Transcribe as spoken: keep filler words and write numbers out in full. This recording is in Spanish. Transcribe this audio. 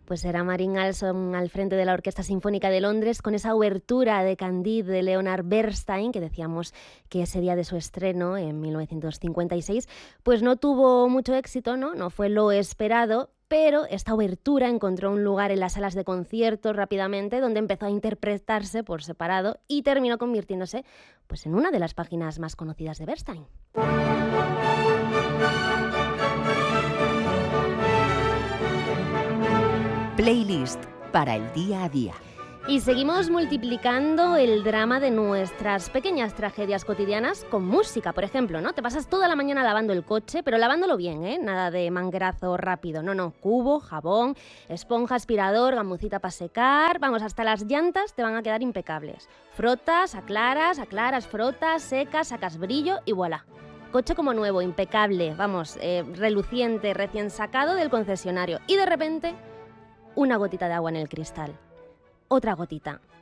Pues era Marin Alsop al frente de la Orquesta Sinfónica de Londres con esa obertura de Candide de Leonard Bernstein, que decíamos que ese día de su estreno, en mil novecientos cincuenta y seis, pues no tuvo mucho éxito, ¿no? No fue lo esperado, pero esta obertura encontró un lugar en las salas de conciertos rápidamente, donde empezó a interpretarse por separado y terminó convirtiéndose pues, en una de las páginas más conocidas de Bernstein. Playlist para el día a día. Y seguimos multiplicando el drama de nuestras pequeñas tragedias cotidianas con música, por ejemplo, ¿no? Te pasas toda la mañana lavando el coche, pero lavándolo bien, ¿eh? Nada de manguerazo rápido, no, no. Cubo, jabón, esponja, aspirador, gamucita para secar, vamos, hasta las llantas te van a quedar impecables. Frotas, aclaras, aclaras, frotas, secas, sacas brillo y voilà. Coche como nuevo, impecable, vamos, eh, reluciente, recién sacado del concesionario. Y de repente, una gotita de agua en el cristal. Otra gotita.